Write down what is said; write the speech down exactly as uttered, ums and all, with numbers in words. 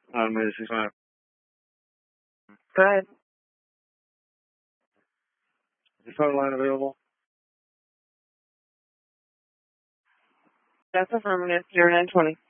On May sixty-five. Go ahead. Is the phone line available? That's affirmative. Zero nine twenty.